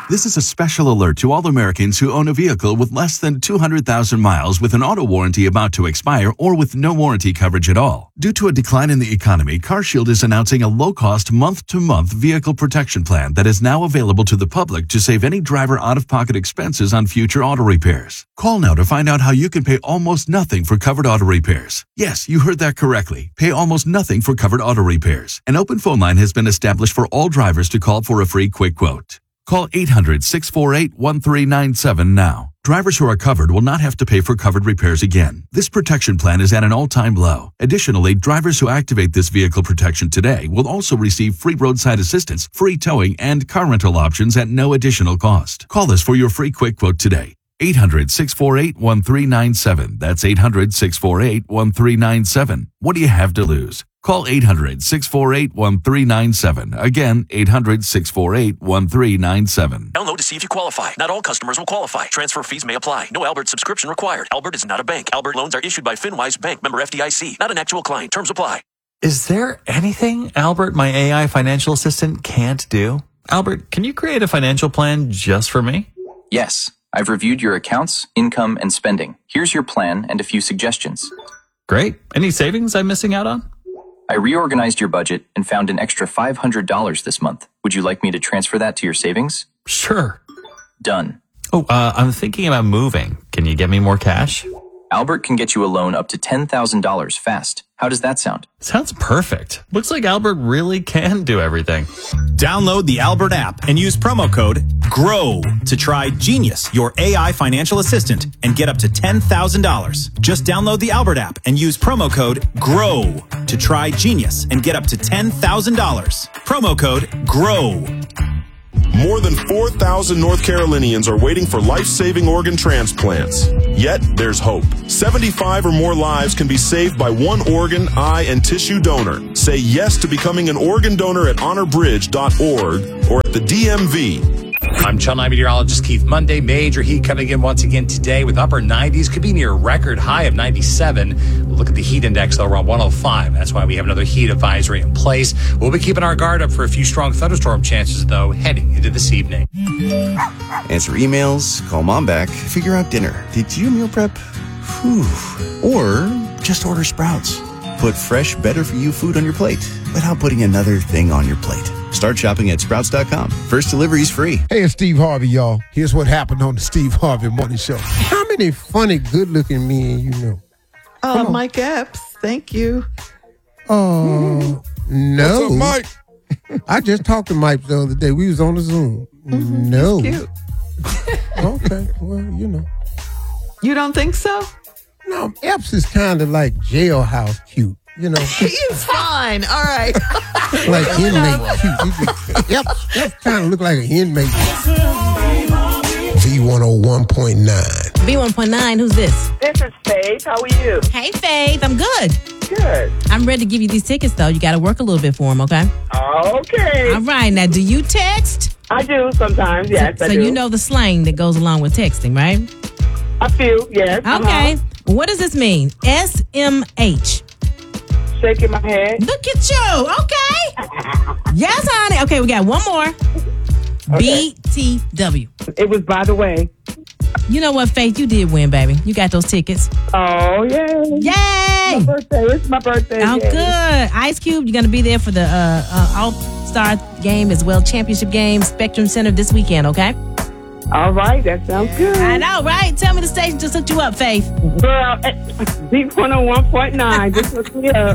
This is a special alert to all Americans who own a vehicle with less than 200,000 miles with an auto warranty about to expire or with no warranty coverage at all. Due to a decline in the economy, CarShield is announcing a low-cost month-to-month vehicle protection plan that is now available to the public to save any driver out-of-pocket expenses on future auto repairs. Call now to find out how you can pay almost nothing for covered auto repairs. Yes, you heard that correctly. Pay almost nothing for covered auto repairs. An open phone line has been established for all drivers to call for a free quick quote. Call 800-648-1397 now. Drivers who are covered will not have to pay for covered repairs again. This protection plan is at an all-time low. Additionally, drivers who activate this vehicle protection today will also receive free roadside assistance, free towing, and car rental options at no additional cost. Call us for your free quick quote today. 800-648-1397. That's 800-648-1397. What do you have to lose? Call 800-648-1397. Again, 800-648-1397. Download to see if you qualify. Not all customers will qualify. Transfer fees may apply. No Albert subscription required. Albert is not a bank. Albert loans are issued by FinWise Bank, member FDIC. Not an actual client. Terms apply. Is there anything Albert, my AI financial assistant, can't do? Albert, can you create a financial plan just for me? Yes. I've reviewed your accounts, income, and spending. Here's your plan and a few suggestions. Great. Any savings I'm missing out on? I reorganized your budget and found an extra $500 this month. Would you like me to transfer that to your savings? Sure. Done. Oh, I'm thinking about moving. Can you get me more cash? Albert can get you a loan up to $10,000 fast. How does that sound? Sounds perfect. Looks like Albert really can do everything. Download the Albert app and use promo code GROW to try Genius, your AI financial assistant, and get up to $10,000. Just download the Albert app and use promo code GROW to try Genius and get up to $10,000. Promo code GROW. More than 4,000 North Carolinians are waiting for life-saving organ transplants. Yet, there's hope. 75 or more lives can be saved by one organ, eye, and tissue donor. Say yes to becoming an organ donor at honorbridge.org or at the DMV. I'm Channel 9 meteorologist Keith Monday. Major heat coming in once again today with upper 90s. Could be near a record high of 97. Look at the heat index, though, around 105. That's why we have another heat advisory in place. We'll be keeping our guard up for a few strong thunderstorm chances, though, heading into this evening. Answer emails, call mom back, figure out dinner. Did you meal prep? Whew. Or just order Sprouts. Put fresh, better-for-you food on your plate without putting another thing on your plate. Start shopping at Sprouts.com. First delivery is free. Hey, it's Steve Harvey, y'all. Here's what happened on the Steve Harvey Morning Show. How many funny, good-looking men you know? Mike Epps. Thank you. No. What's up, Mike? I just talked to Mike the other day. We was on the Zoom. Mm-hmm. No. He's cute. Okay, well, you know. You don't think so? No, Epps is kind of like jailhouse cute, you know. He's fine. All right. Like inmate cute. Epps kind of look like an inmate. V101.9. V1.9, who's this? This is Faith. How are you? Hey, Faith. I'm good. Good. I'm ready to give you these tickets, though. You got to work a little bit for them, okay? Okay. All right. Now, do you text? I do sometimes, yes, I do. So you know the slang that goes along with texting, right? A few, yes. Okay. What does this mean? SMH. Shaking my head. Look at you. Okay. Yes, honey. Okay, we got one more. Okay. BTW. It was by the way. You know what, Faith? You did win, baby. You got those tickets. Oh, yay. Yay. My birthday. It's my birthday. Oh, yay. good. Ice Cube, you're going to be there for the All-Star game as well, championship game, Spectrum Center this weekend, okay? All right. That sounds good. I know, right? Tell me the station just hooked you up, Faith. Girl, Deep 101.9. Just hooked me up.